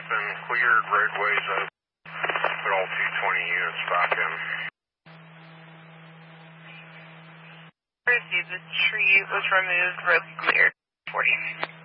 been cleared, roadways open. Put all 220 units back in. Received, the tree was removed, road cleared. 40.